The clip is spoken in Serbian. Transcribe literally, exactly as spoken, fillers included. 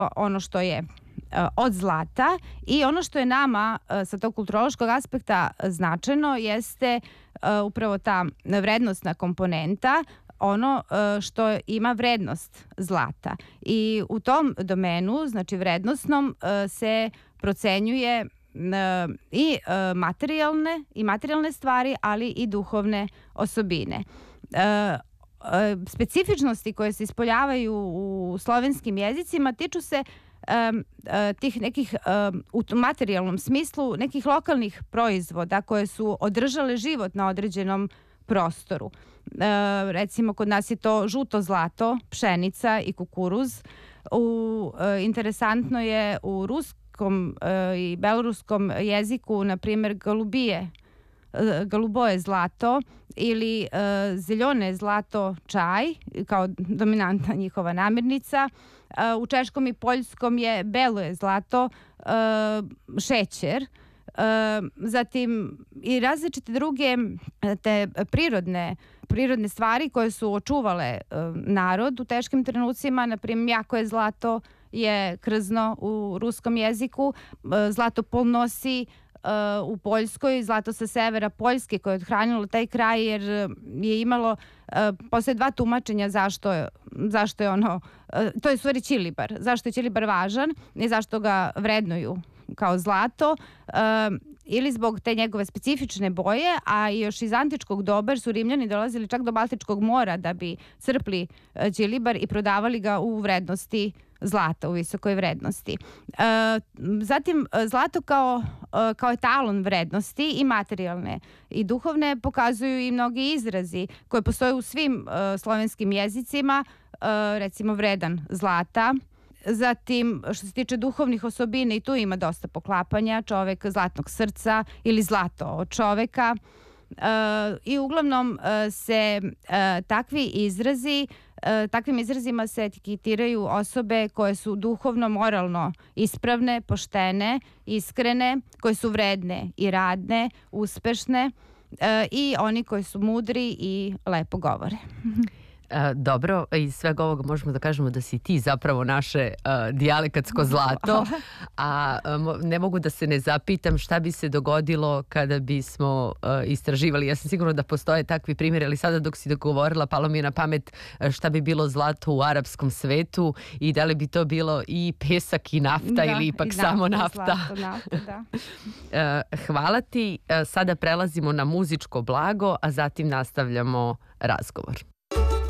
ono što je od zlata i ono što je nama sa tog kulturološkog aspekta značajno jeste upravo ta vrednostna komponenta, ono što ima vrednost zlata. I u tom domenu, znači vrednostnom, se procenjuje i materijalne i materijalne stvari, ali i duhovne osobine. Specifičnosti koje se ispoljavaju u slovenskim jezicima tiču se Um, uh, tih nekih um, u materijalnom smislu nekih lokalnih proizvoda koje su održale život na određenom prostoru. Uh, recimo kod nas je to žuto zlato, pšenica i kukuruz. U, uh, interesantno je u ruskom uh, i beloruskom jeziku, na primjer, galubije, uh, galuboje zlato ili uh, zeljone zlato čaj kao dominantna njihova namirnica. U češkom i poljskom je belo je zlato, šećer, zatim i različite druge te prirodne, prirodne stvari koje su očuvale narod u teškim trenucima. Na primjer, jako je zlato je krzno u ruskom jeziku, zlato polnosi u Poljskoj, zlato sa severa Poljske koje je odhranilo taj kraj jer je imalo, postoje dva tumačenja zašto je, zašto je ono, to je stvari ćilibar, zašto je ćilibar važan i zašto ga vrednuju kao zlato, ili zbog te njegove specifične boje, a još iz antičkog doba su Rimljani dolazili čak do Baltičkog mora da bi crpli ćilibar i prodavali ga u vrednosti zlata, u visokoj vrednosti. Zatim, zlato kao, kao etalon vrednosti i materijalne i duhovne pokazuju i mnogi izrazi koje postoje u svim slovenskim jezicima, recimo vredan zlata. Zatim, što se tiče duhovnih osobina, i tu ima dosta poklapanja, čovek zlatnog srca ili zlato od čoveka. I uglavnom se takvi izrazi, takvim izrazima se etiketiraju osobe koje su duhovno, moralno ispravne, poštene, iskrene, koje su vredne i radne, uspešne i oni koji su mudri i lepo govore. Dobro, iz svega ovoga možemo da kažemo da si ti zapravo naše uh, dijalekatsko zlato, a um, ne mogu da se ne zapitam šta bi se dogodilo kada bismo uh, istraživali. Ja sam sigurna da postoje takvi primjeri, ali sada dok si dogovorila palo mi je na pamet šta bi bilo zlato u arapskom svetu i da li bi to bilo i pesak i nafta da, ili ipak nafta, samo nafta. Zlato, nafta da. uh, hvala ti. Uh, sada prelazimo na muzičko blago, a zatim nastavljamo razgovor.